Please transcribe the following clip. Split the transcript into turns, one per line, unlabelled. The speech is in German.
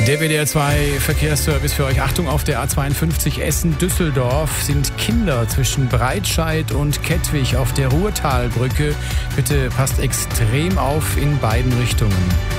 Der WDR 2 Verkehrsservice für euch. Achtung, auf der A52 Essen-Düsseldorf sind Kinder zwischen Breitscheid und Kettwig auf der Ruhrtalbrücke. Bitte passt extrem auf in beiden Richtungen.